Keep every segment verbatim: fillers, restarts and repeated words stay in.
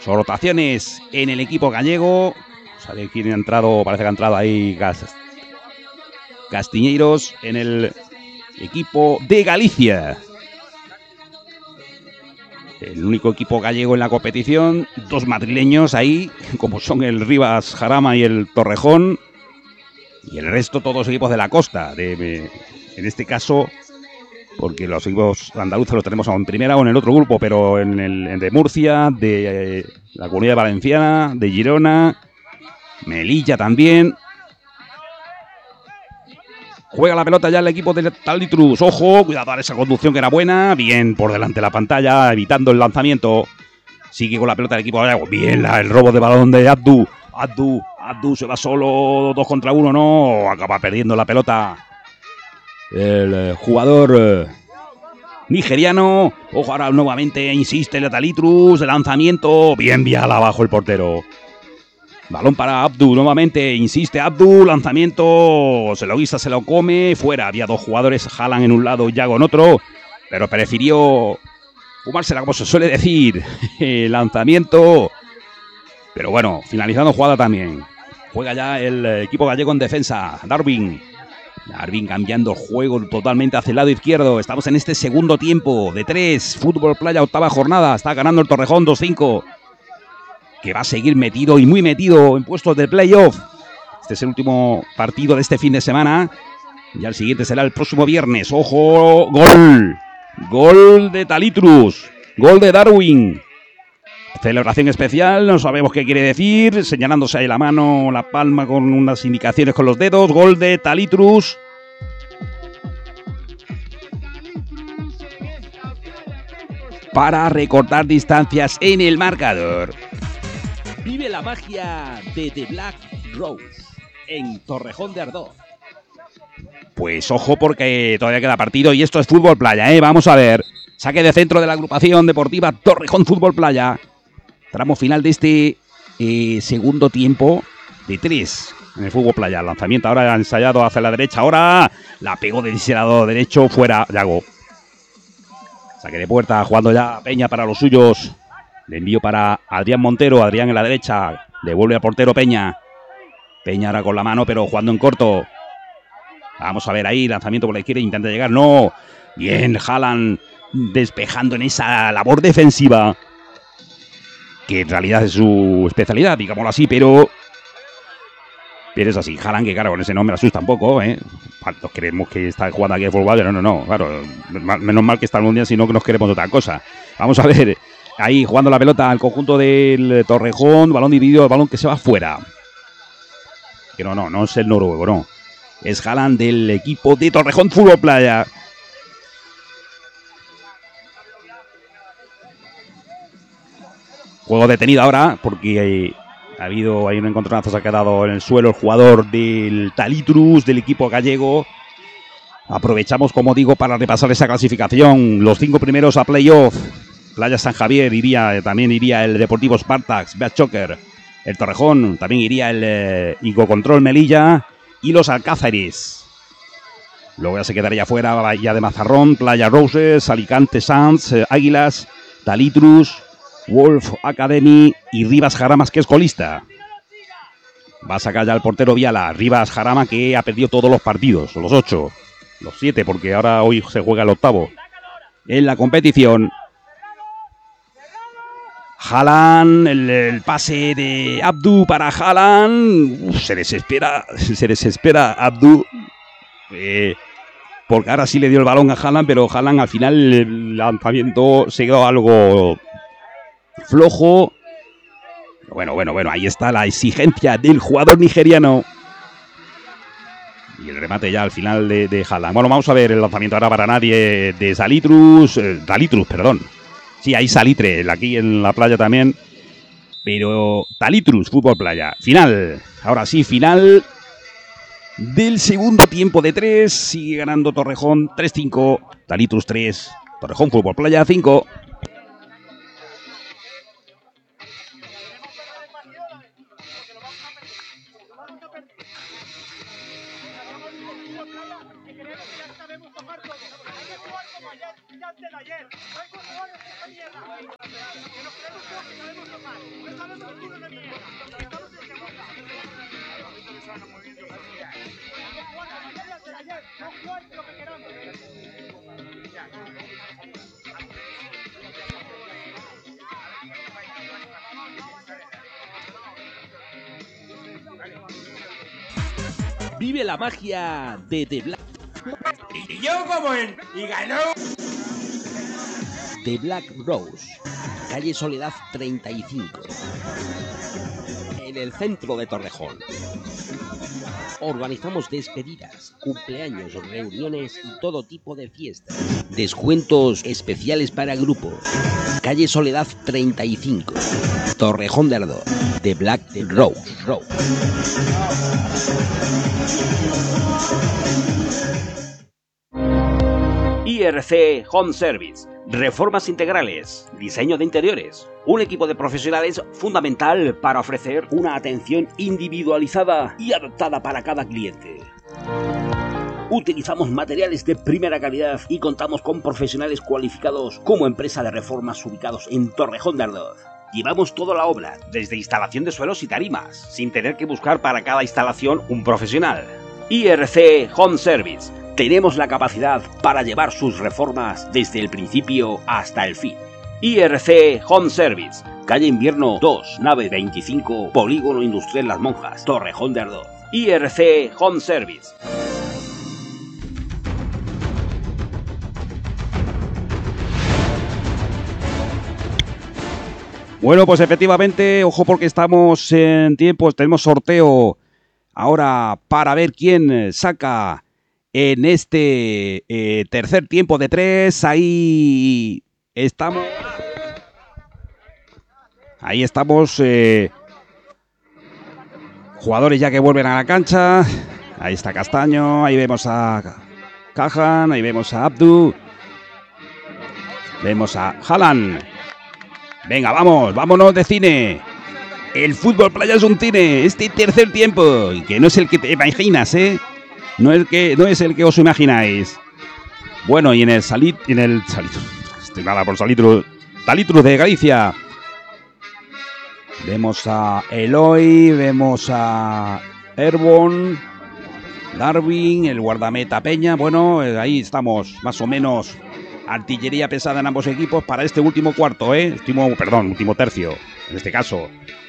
Rotaciones en el equipo gallego. ¿Sabe quién ha entrado? Parece que ha entrado ahí Castiñeiros en el equipo de Galicia. El único equipo gallego en la competición. Dos madrileños ahí, como son el Rivas Jarama y el Torrejón. Y el resto todos equipos de la costa. De, de, en este caso, porque los equipos andaluces los tenemos en primera o en el otro grupo, pero en el en de Murcia, de eh, la Comunidad Valenciana, de Girona, Melilla también. Juega la pelota ya el equipo de Talitrus. Ojo, cuidado a esa conducción que era buena. Bien por delante de la pantalla, evitando el lanzamiento. Sigue con la pelota el equipo gallego. Bien la, el robo de balón de Abdu. Abdu, Abdu se va solo, dos contra uno, no. Acaba perdiendo la pelota el eh, jugador eh, nigeriano. Ojo, ahora nuevamente insiste el Talitrus. El lanzamiento, bien vial abajo el portero. Balón para Abdu, nuevamente insiste Abdu, lanzamiento, se lo guisa, se lo come, fuera, había dos jugadores, Haaland en un lado y Yago en otro, pero prefirió fumársela como se suele decir, el lanzamiento, pero bueno, finalizando jugada también, juega ya el equipo gallego en defensa, Darwin, Darwin cambiando el juego totalmente hacia el lado izquierdo, estamos en este segundo tiempo de tres, Fútbol Playa, octava jornada, está ganando el Torrejón dos cinco. Que va a seguir metido y muy metido en puestos de playoff. Este es el último partido de este fin de semana. Ya el siguiente será el próximo viernes. ¡Ojo! ¡Gol! Gol de Talitrus. Gol de Darwin. Celebración especial, no sabemos qué quiere decir. Señalándose ahí la mano, la palma con unas indicaciones con los dedos. Gol de Talitrus. Para recortar distancias en el marcador. Vive la magia de The Black Rose en Torrejón de Ardoz. Pues ojo porque todavía queda partido y esto es Fútbol Playa, ¿eh? Vamos a ver. Saque de centro de la agrupación deportiva Torrejón Fútbol Playa. Tramo final de este eh, segundo tiempo de tres en el Fútbol Playa. Lanzamiento ahora ensayado hacia la derecha. Ahora la pegó del lado derecho fuera. Yago. Saque de puerta jugando ya Peña para los suyos. Le envío para Adrián Montero, Adrián en la derecha, devuelve al portero Peña. Peña ahora con la mano, pero jugando en corto. Vamos a ver ahí, lanzamiento por la izquierda, intenta llegar, no. Bien, Haaland despejando en esa labor defensiva, que en realidad es su especialidad, digámoslo así, pero... Pero es así, Haaland, que claro, con ese nombre asusta un poco, ¿eh? ¿Cuántos creemos que está jugando aquí el fútbol? No, no, no, claro, menos mal que está el Mundial, sino que nos queremos otra cosa. Vamos a ver... Ahí jugando la pelota al conjunto del Torrejón. Balón dividido, el balón que se va fuera. Que no, no, no es el noruego, no. Es Haaland del equipo de Torrejón Fútbol Playa. Juego detenido ahora porque ha habido ahí un encontronazo, se ha quedado en el suelo el jugador del Talitrus, del equipo gallego. Aprovechamos, como digo, para repasar esa clasificación. Los cinco primeros a playoff. Playa San Javier iría, también iría el Deportivo Spartax, Beat Choker, el Torrejón, también iría el eh, Icocontrol Melilla y los Alcázares. Luego ya se quedaría fuera Bahía de Mazarrón, Playa Roses, Alicante Sanz, eh, Águilas, Talitrus, Wolf Academy y Rivas Jaramas, que es colista. Va a sacar ya el portero Viala, Rivas Jarama, que ha perdido todos los partidos, los ocho, los siete, porque ahora hoy se juega el octavo en la competición. Haaland, el, el pase de Abdu para Haaland. Uf, se desespera, se desespera Abdu. Eh, porque ahora sí le dio el balón a Haaland, pero Haaland al final el lanzamiento se quedó algo flojo. Bueno, bueno, bueno, ahí está la exigencia del jugador nigeriano. Y el remate ya al final de, de Haaland. Bueno, vamos a ver el lanzamiento ahora para nadie de Salitrus, eh, Talitrus, perdón. Sí, hay salitre aquí en la playa también. Pero Talitrus, Fútbol Playa. Final. Ahora sí, final del segundo tiempo de tres. Sigue ganando Torrejón tres cinco. Talitrus tres. Torrejón Fútbol Playa cinco. que creemos que ya sabemos tocar todo. Hay que jugar como ayer, ya antes de ayer. No hay que jugar en esta mierda. Que nos creemos todos que sabemos tocar. No sabemos el culo de mierda. Estamos en segunda. Jugar como ayer y antes de ayer. No jugar lo que queramos. Vive la magia de The Black. Y yo como él, y ganó. The Black Rose, calle Soledad treinta y cinco, en el centro de Torrejón. Organizamos despedidas, cumpleaños, reuniones y todo tipo de fiestas. Descuentos especiales para grupos. Calle Soledad treinta y cinco, Torrejón de Ardoz. The Black Rose. Rose. I R C Home Service, reformas integrales, diseño de interiores, un equipo de profesionales fundamental para ofrecer una atención individualizada y adaptada para cada cliente. Utilizamos materiales de primera calidad y contamos con profesionales cualificados como empresa de reformas ubicados en Torrejón de Ardoz. Llevamos toda la obra, desde instalación de suelos y tarimas, sin tener que buscar para cada instalación un profesional. I R C Home Service. Tenemos la capacidad para llevar sus reformas desde el principio hasta el fin. I R C Home Service, calle Invierno dos, nave veinticinco, Polígono Industrial Las Monjas, Torrejón de Ardoz. I R C Home Service. Bueno, pues efectivamente, ojo porque estamos en tiempos, tenemos sorteo ahora para ver quién saca en este eh, tercer tiempo de tres. Ahí estamos. Ahí estamos. Eh, jugadores ya que vuelven a la cancha. Ahí está Castaño. Ahí vemos a Cajan. Ahí vemos a Abdu. Vemos a Haaland. Venga, vamos, vámonos de cine. El fútbol playa es un cine. Este tercer tiempo, que no es el que te imaginas, ¿eh? No es, que, no es el que os imagináis. Bueno, y en el Salit... En el Salitrus... Estoy mala por Salitrus. Salitrus de Galicia. Vemos a Eloy, vemos a Erbon, Darwin, el guardameta Peña. Bueno, ahí estamos, más o menos. Artillería pesada en ambos equipos para este último cuarto, ¿eh? Último, perdón, último tercio, en este caso.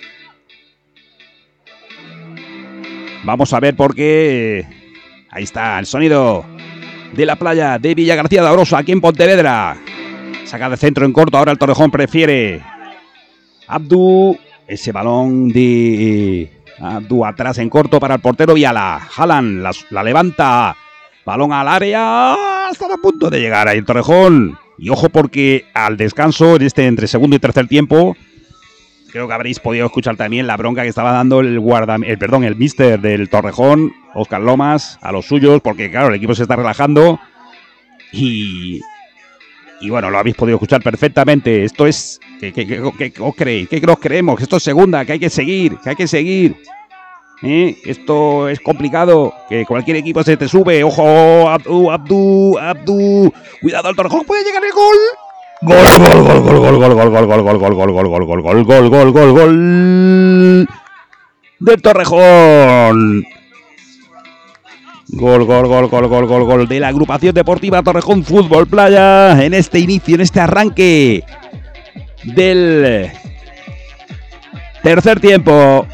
Vamos a ver por qué... Ahí está el sonido de la playa de Villa García de Arosa, aquí en Pontevedra. Saca de centro en corto, ahora el Torrejón prefiere. Abdu, ese balón de Abdu atrás en corto para el portero Viala. Haaland la, la levanta, balón al área, están a punto de llegar ahí el Torrejón. Y ojo porque al descanso, en este entre segundo y tercer tiempo, creo que habréis podido escuchar también la bronca que estaba dando el guarda, el perdón, el míster del Torrejón, Óscar Lomas, a los suyos, porque claro, el equipo se está relajando y, y bueno, lo habéis podido escuchar perfectamente. Esto es, ¿qué, qué, qué, qué, qué os creéis? ¿Qué os creemos? Que esto es segunda, que hay que seguir, que hay que seguir. ¿Eh? Esto es complicado, que cualquier equipo se te sube. Ojo, Abdu, Abdu, Abdu, cuidado al Torrejón, puede llegar el gol. Gol, gol, gol, gol, gol, gol, gol, gol, gol, gol, gol, gol, gol, gol, gol, gol, gol, gol, gol, gol del Torrejón. Gol, gol, gol, gol, gol, gol, gol de la agrupación deportiva Torrejón Fútbol Playa en este inicio, en este arranque del tercer tiempo.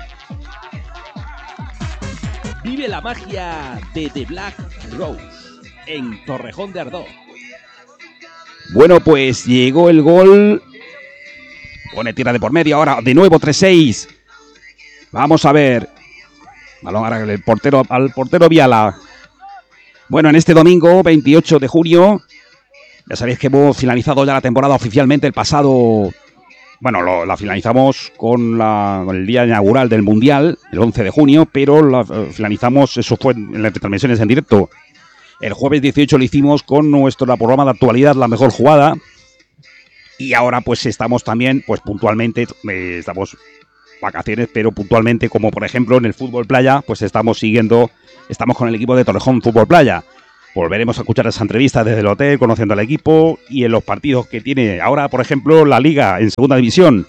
Vive la magia de The Black Rose en Torrejón de Ardoz. Bueno, pues llegó el gol. Pone tira de por medio ahora, de nuevo tres seis. Vamos a ver. Balón ahora el portero, al portero Viala. Bueno, en este domingo, veintiocho de junio, ya sabéis que hemos finalizado ya la temporada oficialmente el pasado... Bueno, lo, la finalizamos con, la, con el día inaugural del Mundial, el once de junio, pero la finalizamos, eso fue en las retransmisiones en directo. El jueves dieciocho lo hicimos con nuestro programa de actualidad, La Mejor Jugada. Y ahora pues estamos también, pues puntualmente, eh, estamos vacaciones, pero puntualmente, como por ejemplo en el fútbol playa, pues estamos siguiendo, estamos con el equipo de Torrejón Fútbol Playa. Volveremos a escuchar esa entrevista desde el hotel, conociendo al equipo y en los partidos que tiene ahora, por ejemplo, la Liga en Segunda División.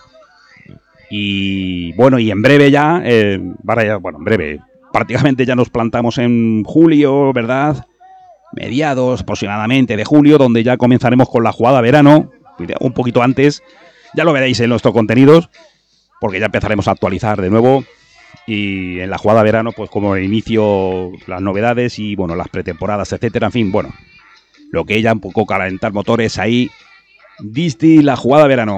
Y bueno, y en breve ya, eh, bueno, en breve, prácticamente ya nos plantamos en julio, ¿verdad? Mediados aproximadamente de julio, donde ya comenzaremos con la jugada verano, un poquito antes. Ya lo veréis en nuestros contenidos, porque ya empezaremos a actualizar de nuevo. Y en la jugada verano, pues como inicio las novedades y bueno, las pretemporadas, etcétera. En fin, bueno, lo que ella un poco calentar motores ahí. Disti, la jugada verano.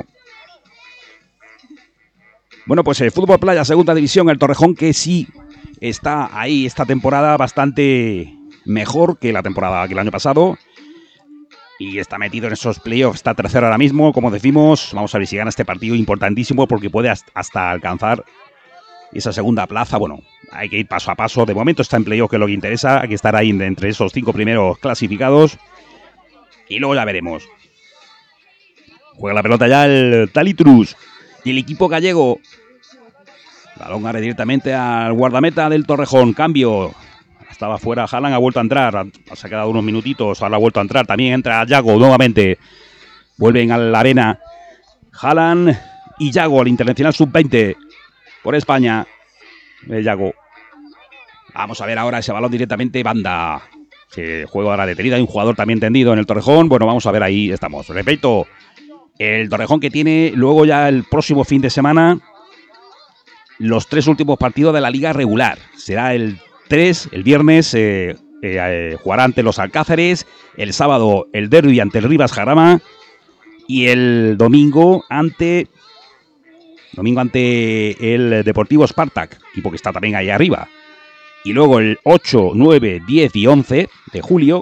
Bueno, pues el Fútbol Playa, Segunda División, el Torrejón, que sí está ahí esta temporada bastante mejor que la temporada que el año pasado. Y está metido en esos playoffs, está tercero ahora mismo, como decimos. Vamos a ver si gana este partido importantísimo porque puede hasta alcanzar esa segunda plaza. Bueno, hay que ir paso a paso. De momento está en playoff, que es lo que interesa. Hay que estar ahí entre esos cinco primeros clasificados. Y luego ya veremos. Juega la pelota ya el Talitrus. Y el equipo gallego. Balón ahora directamente al guardameta del Torrejón. Cambio. Estaba fuera Haaland, ha vuelto a entrar. Se ha quedado unos minutitos, ahora ha vuelto a entrar. También entra Yago nuevamente. Vuelven a la arena Haaland y Yago, al Internacional sub veinte. Por España. Eh, Yago. Vamos a ver ahora ese balón directamente. Banda. Se juega ahora detenida. Hay un jugador también tendido en el Torrejón. Bueno, vamos a ver, ahí estamos. Repito. El Torrejón que tiene luego ya el próximo fin de semana los tres últimos partidos de la liga regular. Será el tres, el viernes eh, eh, eh, jugará ante los Alcáceres, el sábado el derbi ante el Rivas Jarama y el domingo ante domingo ante el Deportivo Spartak, equipo que está también ahí arriba. Y luego el ocho, nueve, diez y once de julio,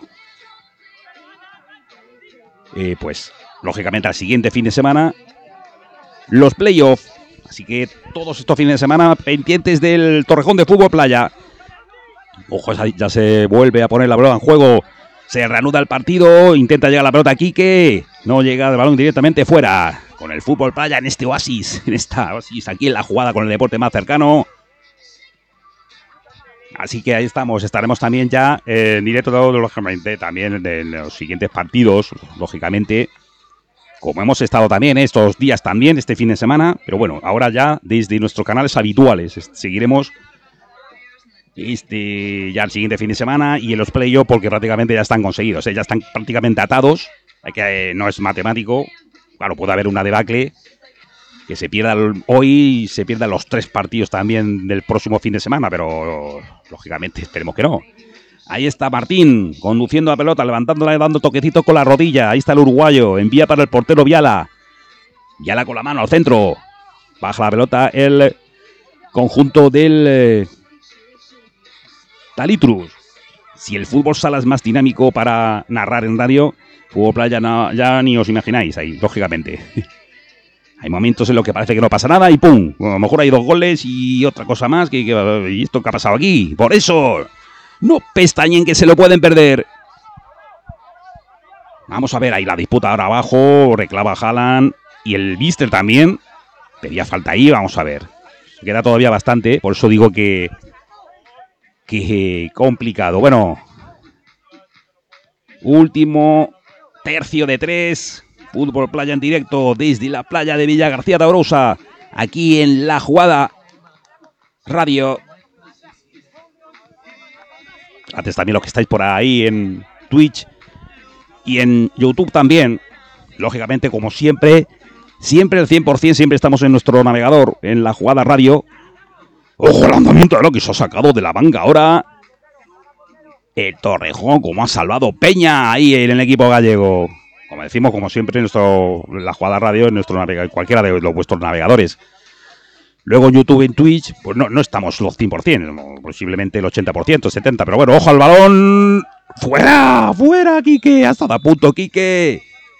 eh, pues lógicamente al siguiente fin de semana, los playoffs. Así que todos estos fines de semana pendientes del Torrejón de Fútbol Playa. Ojo, ya se vuelve a poner la pelota en juego. Se reanuda el partido. Intenta llegar la pelota a Quique. No llega el balón directamente fuera. Con el Fútbol Playa en este oasis. En esta oasis, aquí en la jugada con el deporte más cercano. Así que ahí estamos. Estaremos también ya eh, en directo, lógicamente, también de los siguientes partidos, lógicamente. Como hemos estado también estos días también, este fin de semana. Pero bueno, ahora ya desde nuestros canales habituales seguiremos este ya el siguiente fin de semana y en los playoffs, porque prácticamente ya están conseguidos, ¿eh? Ya están prácticamente atados. Hay que, eh, no es matemático. Claro, puede haber una debacle que se pierda el, hoy, se pierdan los tres partidos también del próximo fin de semana, pero lógicamente esperemos que no. Ahí está Martín, conduciendo la pelota, levantándola y dando toquecitos con la rodilla. Ahí está el uruguayo, envía para el portero Viala. Viala con la mano al centro. Baja la pelota el conjunto del eh, Talitrus. Si el fútbol sala es más dinámico para narrar en radio, Fútbol Playa no, ya ni os imagináis ahí, lógicamente. Hay momentos en los que parece que no pasa nada y ¡pum! Bueno, a lo mejor hay dos goles y otra cosa más. Que, que, ¿y esto qué ha pasado aquí? Por eso... no pestañen, que se lo pueden perder. Vamos a ver ahí la disputa ahora abajo. Reclama Haaland y el Bister también. Pedía falta ahí, vamos a ver. Queda todavía bastante, por eso digo que... que complicado. Bueno. Último tercio de tres. Fútbol Playa en directo desde la playa de Villa García de Arousa. Aquí en La Jugada Radio. Antes también los que estáis por ahí en Twitch y en YouTube también. Lógicamente, como siempre, siempre el cien por ciento, siempre estamos en nuestro navegador, en La Jugada Radio. ¡Ojo, el lanzamiento de lo que se ha sacado de la manga ahora! El Torrejón, como ha salvado Peña ahí en el equipo gallego. Como decimos, como siempre, en nuestro, La Jugada Radio, en nuestro navegador, cualquiera de los vuestros navegadores. Luego en YouTube y en Twitch, pues no, no estamos los cien por ciento, posiblemente el ochenta por ciento, setenta por ciento, pero bueno, ojo al balón. ¡Fuera! ¡Fuera, Quique! Ha estado a punto, Quique,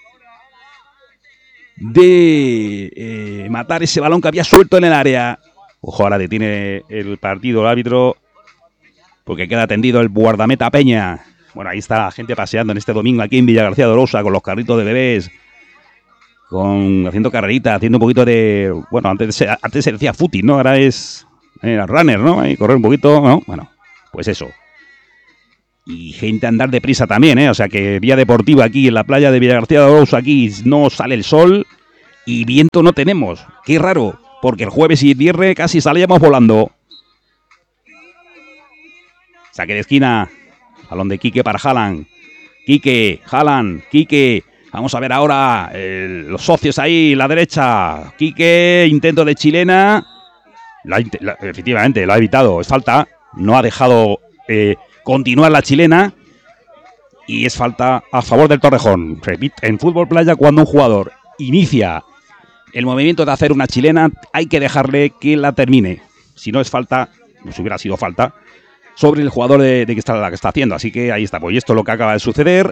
de eh, matar ese balón que había suelto en el área. Ojo, ahora detiene el partido el árbitro, porque queda tendido el guardameta Peña. Bueno, ahí está la gente paseando en este domingo aquí en Villa García de Arousa con los carritos de bebés. Con, haciendo carrerita, haciendo un poquito de... Bueno, antes, antes se decía footing, ¿no? Ahora es eh, runner, ¿no? Ahí correr un poquito, ¿no? Bueno, pues eso. Y gente a andar deprisa también, ¿eh? O sea que vía deportiva aquí en la playa de Villagarcía de Arousa, aquí no sale el sol y viento no tenemos. Qué raro, porque el jueves y el viernes casi salíamos volando. Saque de esquina, balón de Quique para Haaland. Quique, Haaland, Quique. Vamos a ver ahora eh, los socios ahí, la derecha. Quique, intento de chilena. La, la, efectivamente, lo ha evitado, es falta. No ha dejado eh, continuar la chilena. Y es falta a favor del Torrejón. Repito, en fútbol playa, cuando un jugador inicia el movimiento de hacer una chilena, hay que dejarle que la termine. Si no es falta, pues hubiera sido falta sobre el jugador de, de que está, la que está haciendo. Así que ahí está. Pues y esto es lo que acaba de suceder.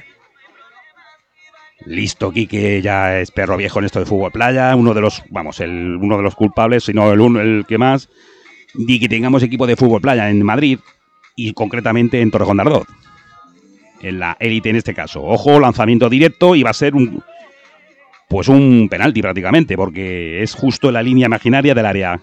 Listo, Quique ya es perro viejo en esto de fútbol playa. Uno de los, vamos, el, uno de los culpables, si no el uno, el que más, de que tengamos equipo de fútbol playa en Madrid y concretamente en Torrejón de Ardoz. En la élite en este caso. Ojo, lanzamiento directo y va a ser un, pues un penalti prácticamente, porque es justo en la línea imaginaria del área.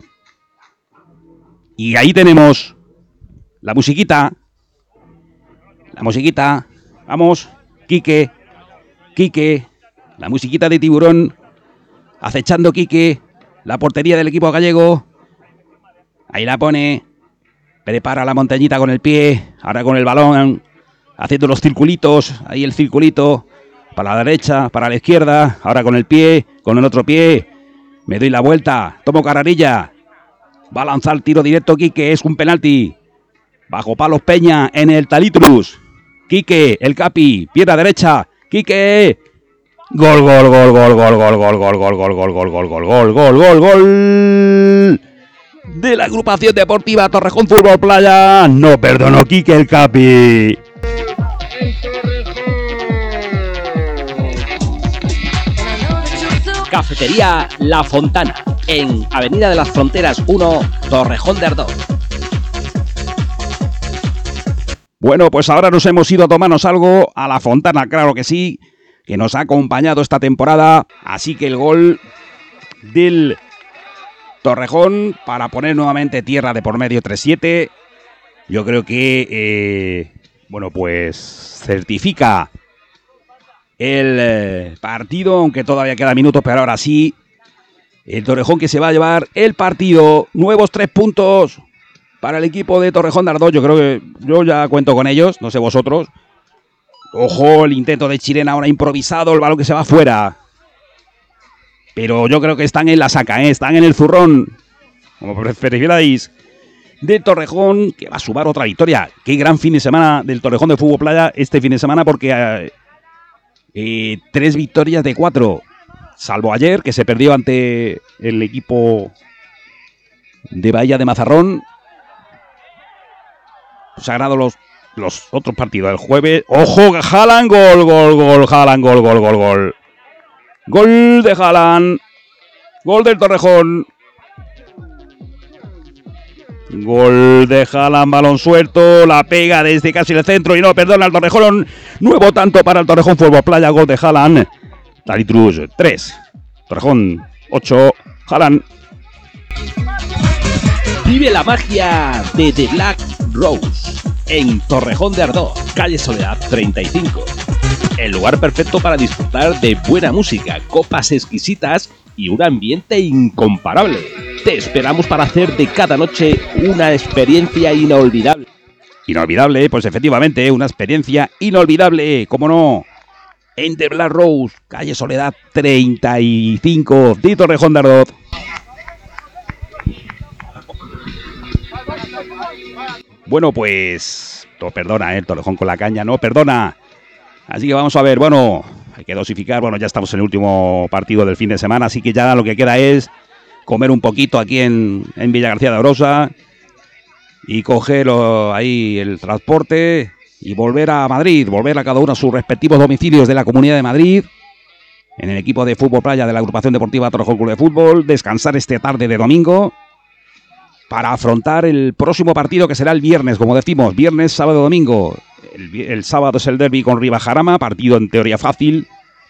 Y ahí tenemos la musiquita. La musiquita. Vamos, Quique. Quique. La musiquita de Tiburón. Acechando Quique. La portería del equipo gallego. Ahí la pone. Prepara la montañita con el pie. Ahora con el balón. Haciendo los circulitos. Ahí el circulito. Para la derecha, para la izquierda. Ahora con el pie. Con el otro pie. Me doy la vuelta. Tomo carrerilla. Va a lanzar tiro directo Quique. Es un penalti. Bajo palos Peña en el Talitrus. Quique, el Capi, pierna derecha. Quique. Gol, gol, gol, gol, gol, gol, gol, gol, gol, gol, gol, gol, gol, gol, gol, gol, gol, gol. De la agrupación deportiva Torrejón Fútbol Playa. No perdonó Quique, el Capi. Cafetería La Fontana, en Avenida de las Fronteras uno, Torrejón de Ardoz. Bueno, pues ahora nos hemos ido a tomarnos algo a La Fontana, claro que sí, que nos ha acompañado esta temporada. Así que el gol del Torrejón para poner nuevamente tierra de por medio tres siete. Yo creo que, eh, bueno, pues certifica el eh, partido, aunque todavía queda minutos, pero ahora sí, el Torrejón que se va a llevar el partido. Nuevos tres puntos para el equipo de Torrejón de Ardoz. Yo creo que yo ya cuento con ellos, no sé vosotros. Ojo, el intento de chilena ahora improvisado, el balón que se va fuera. Pero yo creo que están en la saca, ¿eh? Están en el zurrón, como preferiráis, de Torrejón, que va a sumar otra victoria. Qué gran fin de semana del Torrejón de Fútbol Playa este fin de semana, porque eh, eh, tres victorias de cuatro, salvo ayer, que se perdió ante el equipo de Bahía de Mazarrón. Sagrado los, los otros partidos. El jueves, ojo, Haaland, gol, gol, gol, Haaland, gol, gol, gol, gol. Gol de Haaland. Gol del Torrejón. Gol de Haaland, balón suelto, la pega desde casi el centro y no perdona al Torrejón. Nuevo tanto para el Torrejón Fútbol Playa, gol de Haaland. Talitrus tres, Torrejón ocho, Haaland. Vive la magia de The Black Rose en Torrejón de Ardoz, calle Soledad treinta y cinco. El lugar perfecto para disfrutar de buena música, copas exquisitas y un ambiente incomparable. Te esperamos para hacer de cada noche una experiencia inolvidable. Inolvidable, pues efectivamente, una experiencia inolvidable, cómo no. En The Black Rose, calle Soledad treinta y cinco, de Torrejón de Ardoz. Bueno, pues, no perdona, ¿eh? Torrejón con la caña, no perdona. Así que vamos a ver, bueno, hay que dosificar. Bueno, ya estamos en el último partido del fin de semana, así que ya lo que queda es comer un poquito aquí en, en Villagarcía de Arousa y coger oh, ahí el transporte y volver a Madrid, volver a cada uno a sus respectivos domicilios de la Comunidad de Madrid, en el equipo de fútbol playa de la agrupación deportiva Torrejón Club de Fútbol, descansar esta tarde de domingo para afrontar el próximo partido, que será el viernes, como decimos, viernes, sábado, domingo. El, el sábado es el derbi con Ribajarama, partido en teoría fácil.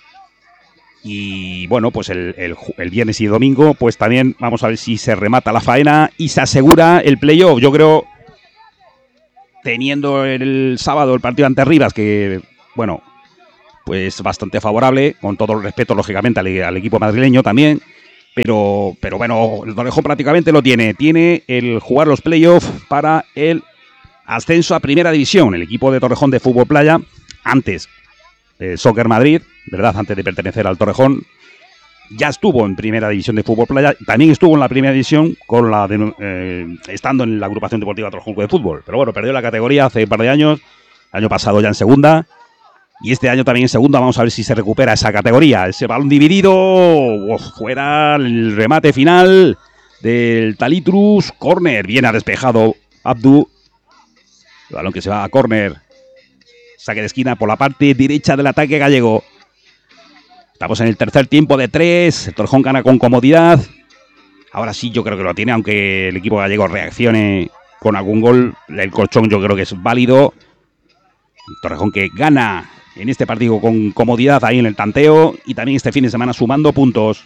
Y bueno, pues el, el, el viernes y el domingo, pues también vamos a ver si se remata la faena y se asegura el playoff. Yo creo teniendo el sábado el partido ante Rivas, que, bueno, pues bastante favorable, con todo el respeto, lógicamente, al, al equipo madrileño también. Pero, pero bueno, el Torrejón prácticamente lo tiene. Tiene el jugar los playoffs para el ascenso a Primera División. El equipo de Torrejón de Fútbol Playa, antes de Soccer Madrid, ¿verdad? Antes de pertenecer al Torrejón, ya estuvo en Primera División de Fútbol Playa. También estuvo en la Primera División con la de, eh, estando en la agrupación deportiva Torrejón Club de Fútbol. Pero bueno, perdió la categoría hace un par de años. El año pasado ya en segunda. Y este año también en segunda. Vamos a ver si se recupera esa categoría. Ese balón dividido. Uf, fuera el remate final del Talitrus. Córner. Bien ha despejado Abdu. El balón que se va a córner. Saque de esquina por la parte derecha del ataque gallego. Estamos en el tercer tiempo de tres. El Torrejón gana con comodidad. Ahora sí yo creo que lo tiene. Aunque el equipo gallego reaccione con algún gol. El colchón yo creo que es válido. El Torrejón que gana en este partido con comodidad ahí en el tanteo. Y también este fin de semana sumando puntos.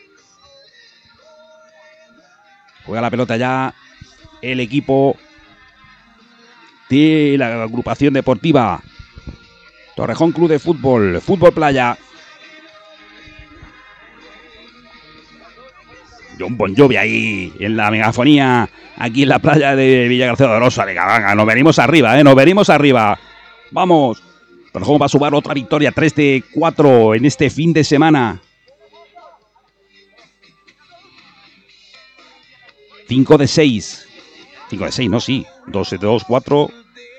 Juega la pelota ya el equipo de la agrupación deportiva Torrejón Club de Fútbol. Fútbol Playa. John Bon Jovi ahí en la megafonía. Aquí en la playa de Villagarcía de Orosa. Venga, venga, nos venimos arriba, eh, nos venimos arriba. Vamos. Torrejón va a sumar otra victoria, tres de cuatro en este fin de semana. cinco de seis. cinco de seis, no, sí. dos de dos, cuatro.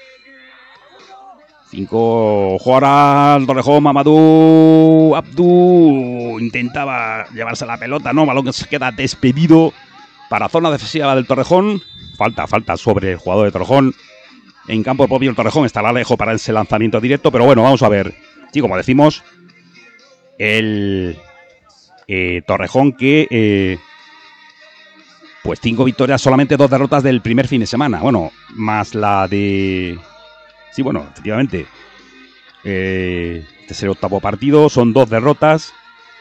cinco. Jugará el Torrejón, Mamadou Abdu. Intentaba llevarse la pelota, no. Balón que se queda despedido para zona defensiva del Torrejón. Falta, falta sobre el jugador de Torrejón. En campo propio el Torrejón estará lejos para ese lanzamiento directo. Pero bueno, vamos a ver. Sí, como decimos, el eh, Torrejón que... Eh, pues cinco victorias, solamente dos derrotas del primer fin de semana. Bueno, más la de... Sí, bueno, efectivamente. Eh, este es el octavo partido, son dos derrotas.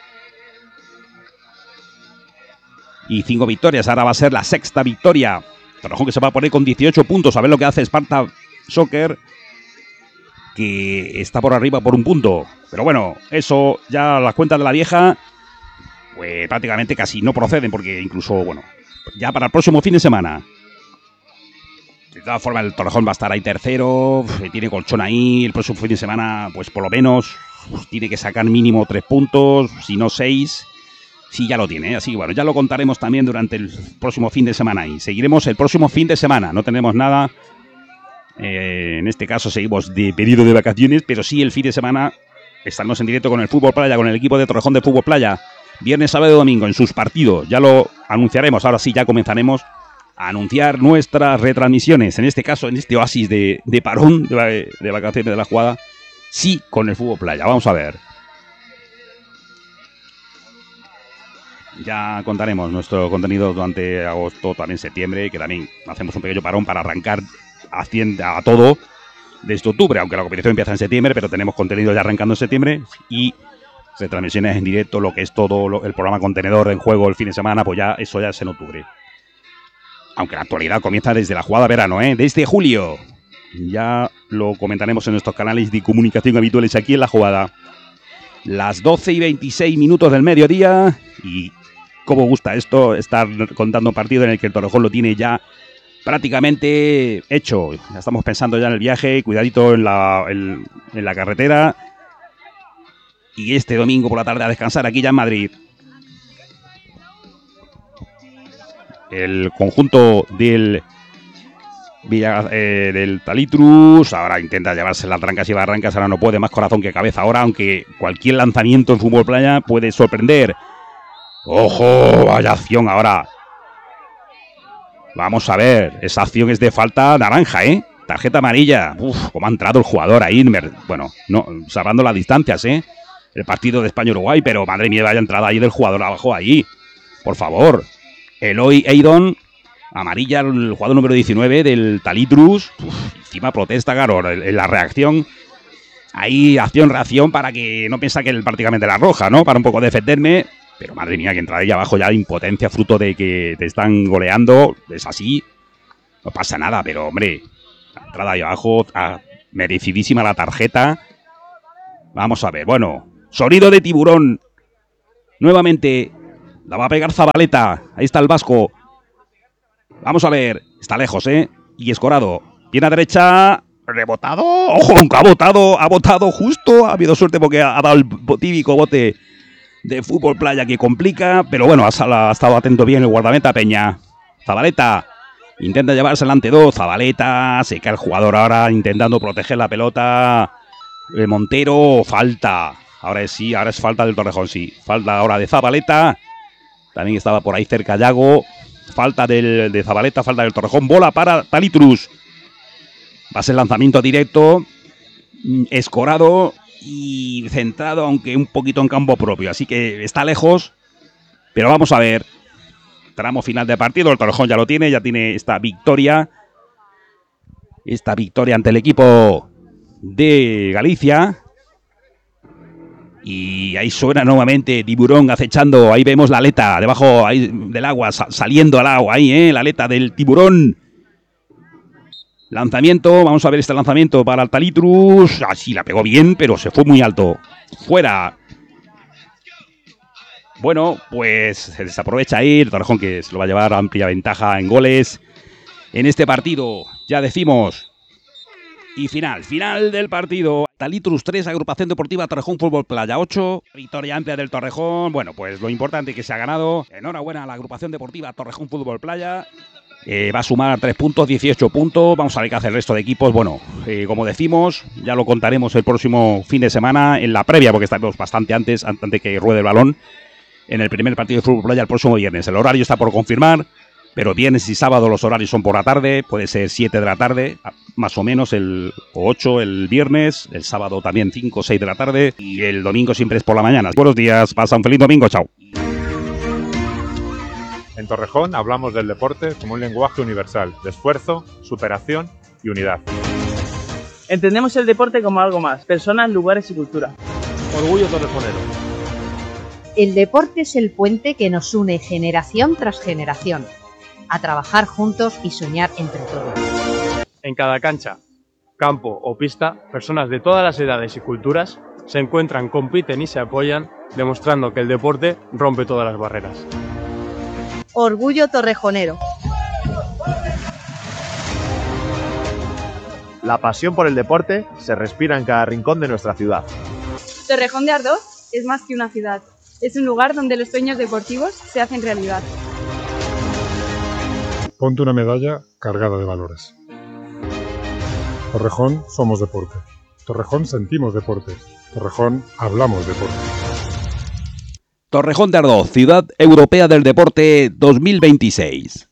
Y cinco victorias, ahora va a ser la sexta victoria. Torrejón que se va a poner con dieciocho puntos. A ver lo que hace Sparta Soccer, que está por arriba por un punto. Pero bueno, eso ya las cuentas de la vieja, pues prácticamente casi no proceden, porque incluso, bueno, ya para el próximo fin de semana. De todas formas, el Torrejón va a estar ahí tercero, tiene colchón ahí. El próximo fin de semana, pues por lo menos, pues, tiene que sacar mínimo tres puntos, si no seis. Sí, ya lo tiene, ¿eh? Así que bueno, ya lo contaremos también durante el próximo fin de semana. Y seguiremos el próximo fin de semana. No tenemos nada. Eh, en este caso seguimos de periodo de vacaciones, pero sí el fin de semana estaremos en directo con el Fútbol Playa, con el equipo de Torrejón de Fútbol Playa. Viernes, sábado y domingo en sus partidos. Ya lo anunciaremos. Ahora sí, ya comenzaremos a anunciar nuestras retransmisiones. En este caso, en este oasis de, de parón, de, de vacaciones de la jugada. Sí, con el Fútbol Playa. Vamos a ver. Ya contaremos nuestro contenido durante agosto, también septiembre, que también hacemos un pequeño parón para arrancar a, cien, a todo desde octubre, aunque la competición empieza en septiembre, pero tenemos contenido ya arrancando en septiembre y retransmisiones en directo, lo que es todo lo, el programa contenedor en juego el fin de semana, pues ya eso ya es en octubre. Aunque la actualidad comienza desde la jugada verano, ¿eh? Desde julio. Ya lo comentaremos en nuestros canales de comunicación habituales aquí en la jugada. Las doce y veintiséis minutos del mediodía y... ¿Cómo gusta esto? Estar contando un partido en el que el Torrejón lo tiene ya prácticamente hecho. Ya estamos pensando ya en el viaje, cuidadito en la, en, en la carretera. Y este domingo por la tarde a descansar aquí ya en Madrid. El conjunto del, Villa, eh, del Talitrus ahora intenta llevarse las trancas y barrancas. Ahora no puede, más corazón que cabeza ahora, aunque cualquier lanzamiento en Fútbol Playa puede sorprender. ¡Ojo! Vaya acción ahora. Vamos a ver. Esa acción es de falta naranja, ¿eh? Tarjeta amarilla. Uf, cómo ha entrado el jugador ahí. Bueno, no, salvando las distancias, ¿eh? El partido de España-Uruguay, pero madre mía, vaya entrada ahí del jugador abajo ahí. Por favor. Eloy Eidon. Amarilla, el jugador número diecinueve del Talitrus. Uf, encima protesta, claro, en la reacción. Ahí, acción-reacción para que no piensa que él prácticamente la roja, ¿no? Para un poco defenderme. Pero madre mía, que entra ahí abajo ya de impotencia, fruto de que te están goleando. Es así. No pasa nada, pero hombre, Entrada ahí abajo, ah, merecidísima la tarjeta. Vamos a ver, bueno, sonido de tiburón. Nuevamente, la va a pegar Zabaleta. Ahí está el vasco. Vamos a ver, está lejos, ¿eh? Y Escorado, viene a derecha, rebotado. ¡Ojo, nunca ha botado! Ha botado justo. Ha habido suerte porque ha dado el típico bote de fútbol playa que complica. Pero bueno, ha, ha estado atento bien el guardameta Peña. Zabaleta intenta llevarse el ante dos. Zabaleta, se cae el jugador ahora intentando proteger la pelota. Eh, Montero, falta. Ahora es, sí, ahora es falta del Torrejón, sí. Falta ahora de Zabaleta. También estaba por ahí cerca Yago. Falta del, de Zabaleta, falta del Torrejón. Bola para Talitrus. Va a ser lanzamiento directo. Escorado y centrado, aunque un poquito en campo propio. Así que está lejos. Pero vamos a ver. Tramo final de partido. El Torrejón ya lo tiene. Ya tiene esta victoria. Esta victoria ante el equipo de Galicia. Y ahí suena nuevamente tiburón acechando. Ahí vemos la aleta debajo ahí del agua, sa saliendo al agua. Ahí, ¿eh? La aleta del tiburón. Lanzamiento. Vamos a ver este lanzamiento para el Talitrus. Ah, sí, la pegó bien, pero se fue muy alto. Fuera. Bueno, pues se desaprovecha ahí. El Torrejón que se lo va a llevar a amplia ventaja en goles. En este partido, ya decimos. Y final, final del partido. Talitrus tres, Agrupación Deportiva Torrejón Fútbol Playa ocho. Victoria amplia del Torrejón. Bueno, pues lo importante que se ha ganado. Enhorabuena a la Agrupación Deportiva Torrejón Fútbol Playa. Eh, va a sumar tres puntos, dieciocho puntos. Vamos a ver qué hace el resto de equipos. Bueno, eh, como decimos, ya lo contaremos el próximo fin de semana en la previa, porque estaremos bastante antes, antes de que ruede el balón, en el primer partido de Fútbol Playa el próximo viernes. El horario está por confirmar. Pero viernes y sábado los horarios son por la tarde, puede ser siete de la tarde, más o menos, el ocho el viernes, el sábado también cinco o seis de la tarde, y el domingo siempre es por la mañana. Buenos días, pasa un feliz domingo, chao. En Torrejón hablamos del deporte como un lenguaje universal, de esfuerzo, superación y unidad. Entendemos el deporte como algo más, personas, lugares y cultura. Orgullo torrejonero. El deporte es el puente que nos une generación tras generación, a trabajar juntos y soñar entre todos. En cada cancha, campo o pista, personas de todas las edades y culturas se encuentran, compiten y se apoyan, demostrando que el deporte rompe todas las barreras. Orgullo torrejonero. La pasión por el deporte se respira en cada rincón de nuestra ciudad. Torrejón de Ardoz es más que una ciudad. Es un lugar donde los sueños deportivos se hacen realidad. Ponte una medalla cargada de valores. Torrejón somos deporte. Torrejón sentimos deporte. Torrejón hablamos deporte. Torrejón de Ardoz, Ciudad Europea del Deporte dos mil veintiséis.